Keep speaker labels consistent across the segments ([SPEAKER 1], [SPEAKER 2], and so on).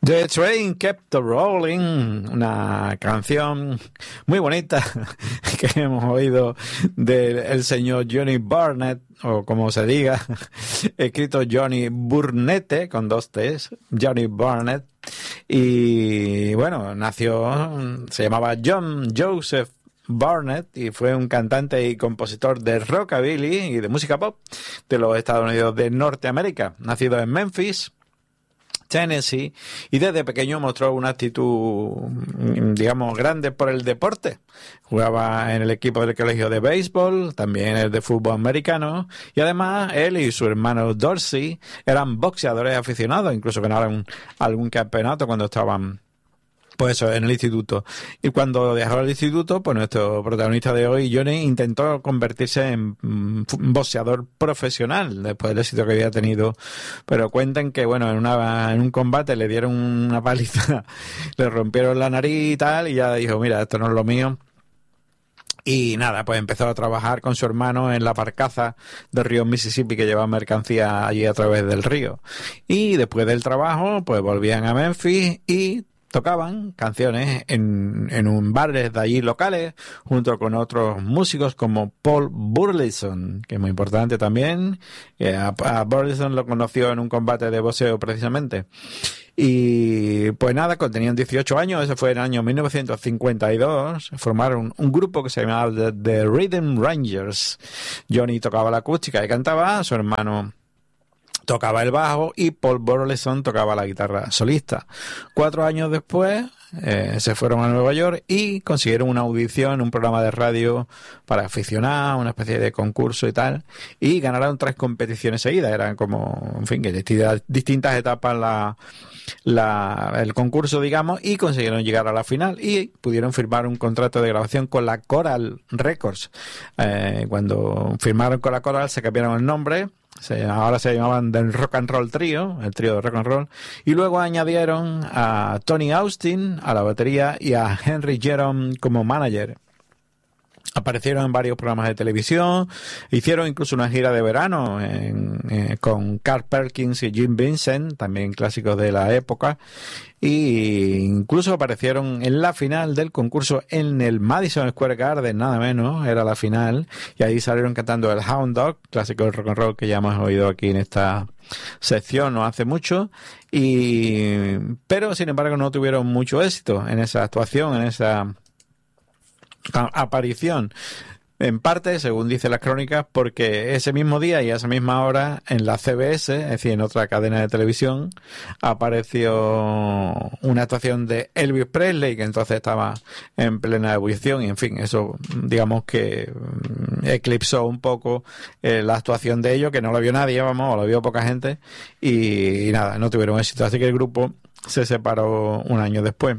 [SPEAKER 1] The Train Kept Rolling, una canción muy bonita que hemos oído del señor Johnny Burnett, o como se diga, escrito Johnny Burnette con 2 T's, Johnny Burnett. Y bueno, se llamaba John Joseph Burnett y fue un cantante y compositor de rockabilly y de música pop de los Estados Unidos de Norteamérica, nacido en Memphis, Tennessee, y desde pequeño mostró una actitud, digamos, grande por el deporte. Jugaba en el equipo del colegio de béisbol, también el de fútbol americano, y además él y su hermano Dorsey eran boxeadores aficionados, incluso ganaron algún campeonato cuando estaban, pues eso, en el instituto. Y cuando dejó el instituto, pues nuestro protagonista de hoy, Johnny, intentó convertirse en boxeador profesional después del éxito que había tenido. Pero cuentan que, bueno, en un combate le dieron una paliza, le rompieron la nariz y tal, y ya dijo, mira, esto no es lo mío. Y nada, pues empezó a trabajar con su hermano en la barcaza del río Mississippi que llevaba mercancía allí a través del río. Y después del trabajo, pues volvían a Memphis y tocaban canciones en un bares de allí locales, junto con otros músicos como Paul Burleson, que es muy importante también. A Burleson lo conoció en un combate de boxeo precisamente. Y pues nada, cuando tenían 18 años, ese fue en el año 1952, formaron un grupo que se llamaba The Rhythm Rangers. Johnny tocaba la acústica y cantaba, su hermano tocaba el bajo y Paul Burleson tocaba la guitarra solista. 4 años después se fueron a Nueva York y consiguieron una audición en un programa de radio para aficionados, una especie de concurso y tal, y ganaron 3 competiciones seguidas. Eran como, en fin, que distintas etapas el concurso, digamos, y consiguieron llegar a la final y pudieron firmar un contrato de grabación con la Coral Records. Cuando firmaron con la Coral se cambiaron el nombre. Ahora se llamaban del Rock and Roll Trio, el trío de Rock and Roll, y luego añadieron a Tony Austin a la batería y a Henry Jerome como manager. Aparecieron en varios programas de televisión, hicieron incluso una gira de verano con Carl Perkins y Jim Vincent, también clásicos de la época, y incluso aparecieron en la final del concurso en el Madison Square Garden, nada menos, era la final, y ahí salieron cantando el Hound Dog, clásico del rock and roll que ya hemos oído aquí en esta sección no hace mucho, pero sin embargo no tuvieron mucho éxito en esa actuación, en esa aparición, en parte, según dice las crónicas, porque ese mismo día y a esa misma hora en la CBS, es decir, en otra cadena de televisión, apareció una actuación de Elvis Presley, que entonces estaba en plena ebullición, y en fin, eso digamos que eclipsó un poco la actuación de ellos, que no lo vio nadie, vamos, o lo vio poca gente, y nada, no tuvieron éxito, así que el grupo se separó un año después.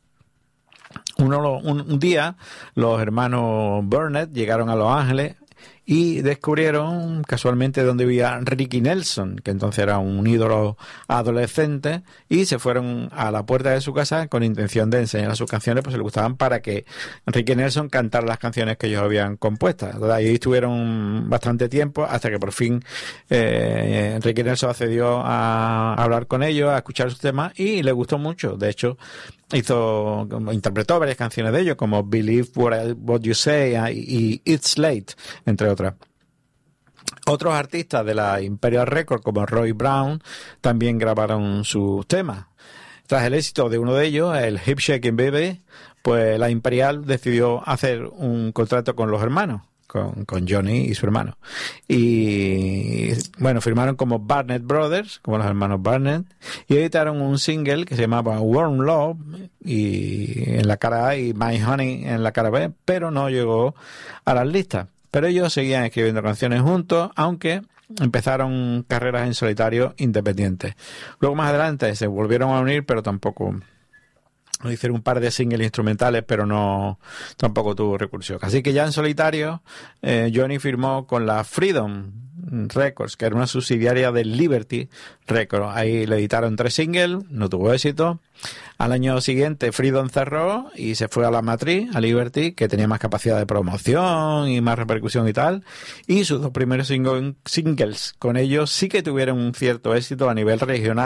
[SPEAKER 1] Un día los hermanos Burnett llegaron a Los Ángeles y descubrieron casualmente dónde vivía Ricky Nelson, que entonces era un ídolo adolescente, y se fueron a la puerta de su casa con intención de enseñar sus canciones, pues se le gustaban, para que Ricky Nelson cantara las canciones que ellos habían compuesto. Entonces, ahí estuvieron bastante tiempo hasta que por fin Ricky Nelson accedió a hablar con ellos, a escuchar sus temas, y le gustó mucho. De hecho, interpretó varias canciones de ellos, como Believe What You Say y It's Late, entre otras. Otros artistas de la Imperial Records, como Roy Brown, también grabaron sus temas. Tras el éxito de uno de ellos, el Hip Shaking Baby, pues la Imperial decidió hacer un contrato con los hermanos, con Johnny y su hermano. Y bueno, firmaron como Barnett Brothers, como los hermanos Barnett, y editaron un single que se llamaba Warm Love y en la cara A y My Honey en la cara B, pero no llegó a las listas. Pero ellos seguían escribiendo canciones juntos, aunque empezaron carreras en solitario independientes. Luego más adelante se volvieron a unir, pero tampoco hicieron un par de singles instrumentales, pero tampoco tuvo recursión. Así que ya en solitario, Johnny firmó con la Freedom Records, que era una subsidiaria de Liberty Records. Ahí le editaron 3 singles, no tuvo éxito. Al año siguiente Freedom cerró y se fue a la matriz, a Liberty, que tenía más capacidad de promoción y más repercusión y tal. Y sus 2 primeros singles con ellos sí que tuvieron un cierto éxito a nivel regional,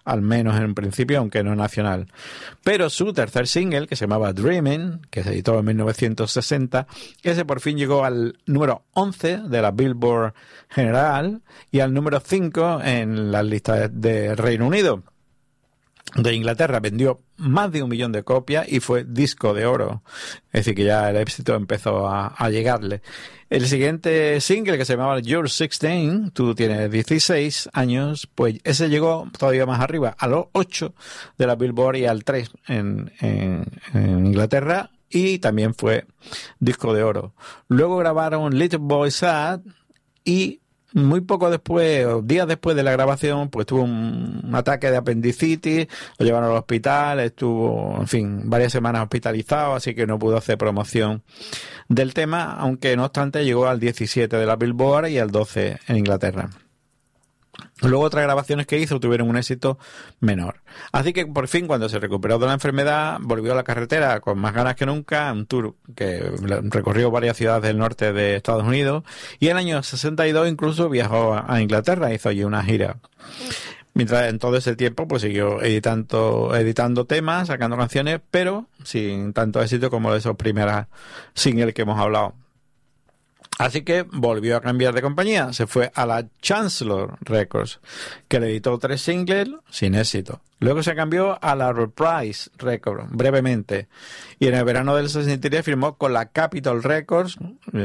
[SPEAKER 1] al menos en principio, aunque no nacional. Pero su tercer single, que se llamaba Dreaming, que se editó en 1960, ese por fin llegó al número 11 de la Billboard general y al número 5 en las listas de Reino Unido. De Inglaterra vendió más de 1 millón de copias y fue disco de oro. Es decir, que ya el éxito empezó a llegarle. El siguiente single, que se llamaba You're 16, tú tienes 16 años, pues ese llegó todavía más arriba, a los 8 de la Billboard y al 3 en Inglaterra, y también fue disco de oro. Luego grabaron Little Boy Sad y muy poco después, o días después de la grabación, pues tuvo un ataque de apendicitis, lo llevaron al hospital, estuvo, en fin, varias semanas hospitalizado, así que no pudo hacer promoción del tema, aunque no obstante llegó al 17 de la Billboard y al 12 en Inglaterra. Luego otras grabaciones que hizo tuvieron un éxito menor. Así que por fin, cuando se recuperó de la enfermedad, volvió a la carretera con más ganas que nunca, un tour que recorrió varias ciudades del norte de Estados Unidos, y en el año 62 incluso viajó a Inglaterra, hizo allí una gira. Mientras en todo ese tiempo pues siguió editando temas, sacando canciones, pero sin tanto éxito como de esos primeros singles que hemos hablado. Así que volvió a cambiar de compañía, se fue a la Chancellor Records, que le editó 3 singles sin éxito. Luego se cambió a la Reprise Records, brevemente, y en el verano del 63 firmó con la Capitol Records,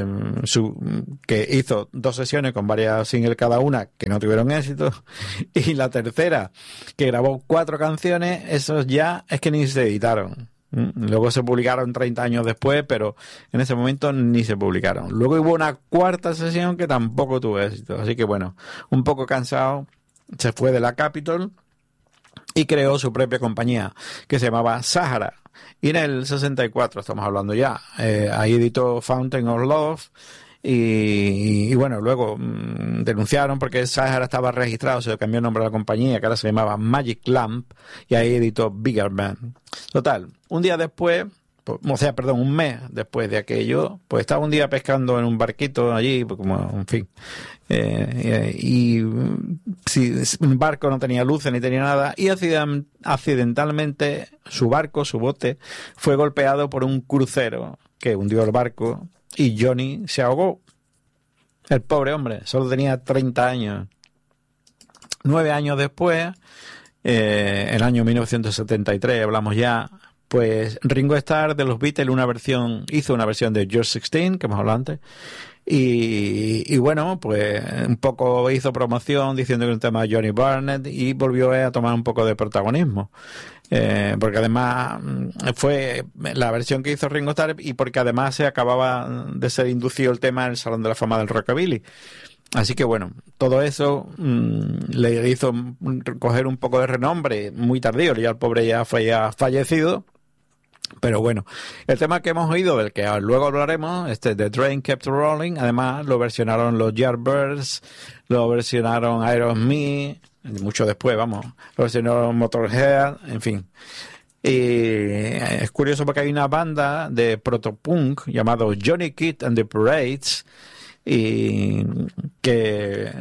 [SPEAKER 1] que hizo 2 sesiones con varias singles cada una que no tuvieron éxito, y la tercera, que grabó 4 canciones, esos ya es que ni se editaron. Luego se publicaron 30 años después, pero en ese momento ni se publicaron. Luego hubo una 4ª sesión que tampoco tuvo éxito. Así que bueno, un poco cansado, se fue de la Capitol y creó su propia compañía que se llamaba Sahara. Y en el 64, estamos hablando ya, ahí editó Fountain of Love. Y bueno, luego denunciaron porque Sahara estaba registrado, se le cambió el nombre a la compañía, que ahora se llamaba Magic Lamp, y ahí editó Bigger Man. Total, un mes después de aquello, pues estaba un día pescando en un barquito allí, pues como, en fin, y si un barco no tenía luces ni tenía nada, y accidentalmente su bote, fue golpeado por un crucero que hundió el barco, y Johnny se ahogó. El pobre hombre, solo tenía 30 años. 9 años después, el año 1973, hablamos ya, pues Ringo Starr de los Beatles hizo una versión de You're 16, que hemos hablado antes, y bueno, pues un poco hizo promoción diciendo que era un tema de Johnny Barnett y volvió a tomar un poco de protagonismo. Porque además fue la versión que hizo Ringo Starr y porque además se acababa de ser inducido el tema en el Salón de la Fama del Rockabilly. Así que bueno, todo eso le hizo coger un poco de renombre muy tardío, ya el pobre ya fallecido. Pero bueno, el tema que hemos oído, del que luego hablaremos, The Train Kept Rolling, además lo versionaron los Yardbirds, lo versionaron Aerosmith, mucho después, lo versionaron Motorhead, en fin. Y es curioso porque hay una banda de protopunk llamado Johnny Kidd and the Parades, y que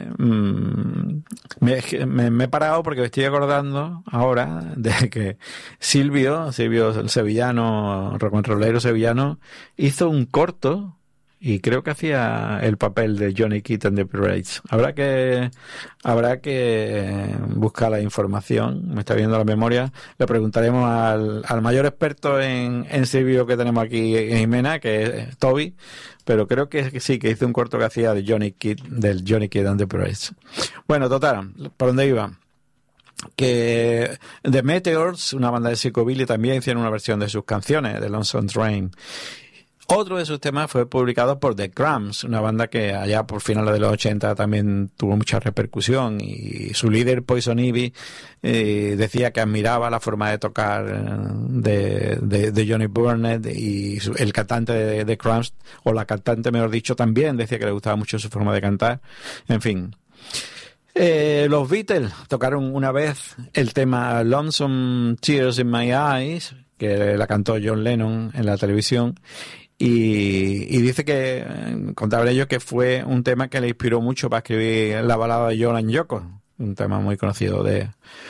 [SPEAKER 1] me he parado porque me estoy acordando ahora de que Silvio el sevillano, rock'n'rollero sevillano, hizo un corto y creo que hacía el papel de Johnny Kidd and the Parades. Habrá que buscar la información. Me está viendo la memoria. Le preguntaremos al mayor experto en Silvio que tenemos aquí en Jimena, que es Toby, pero creo que sí, que hizo un corto que hacía de del Johnny Kidd and the Parades. Bueno, total, ¿por dónde iba? Que The Meteors, una banda de psychobilly, también hicieron una versión de sus canciones, de Lonesome Train. Otro de sus temas fue publicado por The Cramps, una banda que allá por finales de los 80 también tuvo mucha repercusión, y su líder Poison Ivy decía que admiraba la forma de tocar de Johnny Burnett, y el cantante de The Cramps, o la cantante mejor dicho, también decía que le gustaba mucho su forma de cantar. En fin. Los Beatles tocaron una vez el tema Lonesome Tears in My Eyes, que la cantó John Lennon en la televisión. Y dice que, contaban ellos, que fue un tema que le inspiró mucho para escribir la balada de John and Yoko, un tema muy conocido de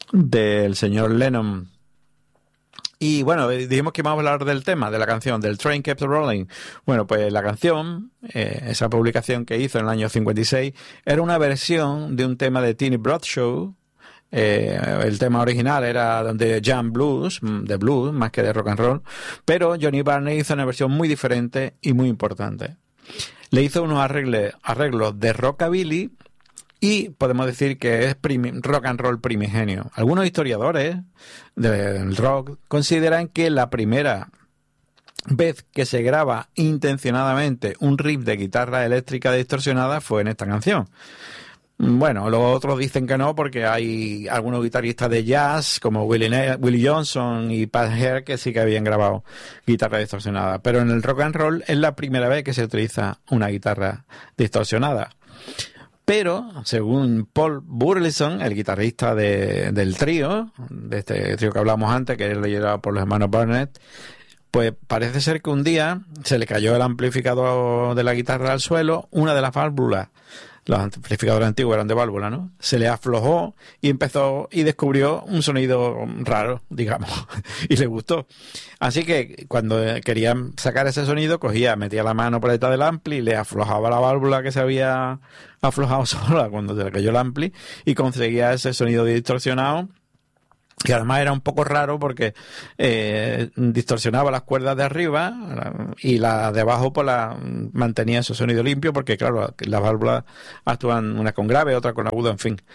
[SPEAKER 1] del señor Lennon. Y bueno, dijimos que íbamos a hablar del tema, de la canción, del Train Kept Rolling. Bueno, pues la canción, esa publicación que hizo en el año 56, era una versión de un tema de Tiny Bradshaw. El tema original era de jam blues, de blues, más que de rock and roll, pero Johnny Barnett hizo una versión muy diferente y muy importante. Le hizo unos arreglos de rockabilly y podemos decir que es rock and roll primigenio. Algunos historiadores del rock consideran que la primera vez que se graba intencionadamente un riff de guitarra eléctrica distorsionada fue en esta canción. Bueno, los otros dicen que no, porque hay algunos guitarristas de jazz como Willie Johnson y Pat Hare que sí que habían grabado guitarra distorsionada, pero en el rock and roll es la primera vez que se utiliza una guitarra distorsionada. Pero, según Paul Burleson, el guitarrista del trío, de este trío que hablamos antes, que es liderado por los hermanos Barnett, pues parece ser que un día se le cayó el amplificador de la guitarra al suelo, una de las válvulas. Los amplificadores antiguos eran de válvula, ¿no? Se le aflojó y descubrió un sonido raro, digamos, y le gustó. Así que cuando querían sacar ese sonido, metía la mano por detrás del ampli y le aflojaba la válvula que se había aflojado sola cuando se le cayó el ampli y conseguía ese sonido distorsionado. Que además era un poco raro porque distorsionaba las cuerdas de arriba y las de abajo pues mantenía ese sonido limpio, porque claro, las válvulas actúan una con grave, otra con agudo, en fin.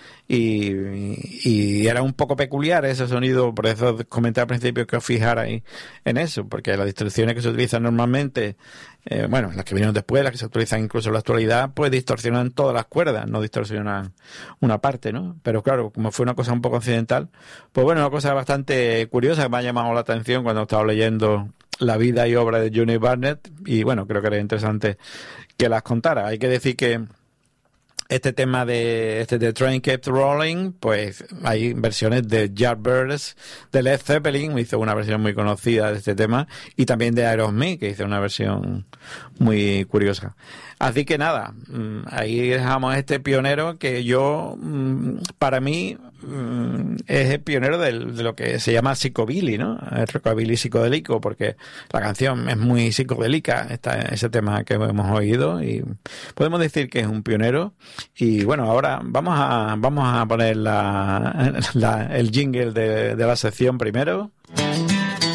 [SPEAKER 1] Y era un poco peculiar ese sonido, por eso comenté al principio que os fijarais en eso, porque las distorsiones que se utilizan normalmente, las que vinieron después, las que se utilizan incluso en la actualidad, pues distorsionan todas las cuerdas, no distorsionan una parte, ¿no? Pero claro, como fue una cosa un poco accidental, pues bueno, una cosa bastante curiosa que me ha llamado la atención cuando estaba leyendo la vida y obra de Johnny Barnett, y bueno, creo que era interesante que las contara. Hay que decir que este tema de Train Kept Rolling, pues hay versiones de Yardbirds, de Led Zeppelin, hizo una versión muy conocida de este tema, y también de Aerosmith, que hizo una versión muy curiosa. Así que nada, ahí dejamos este pionero que para mí es el pionero de lo que se llama psicobilly, ¿no? El rockabilly psicodélico, porque la canción es muy psicodélica, ese tema que hemos oído, y podemos decir que es un pionero. Y bueno, ahora vamos a poner el jingle de la sección primero.